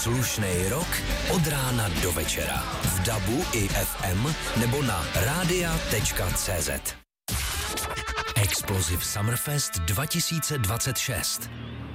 Slušnej rok od rána do večera. V DABu i FM nebo na radia.cz. Explosive Summerfest 2026.